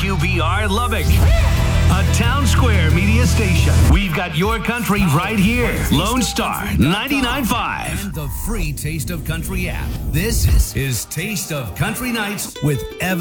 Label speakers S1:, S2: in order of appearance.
S1: WQBR Lubbock, a Town Square media station. We've got your country right here. Lone Star 99.5.
S2: And the free Taste of Country app. This is Taste of Country Nights with Evan.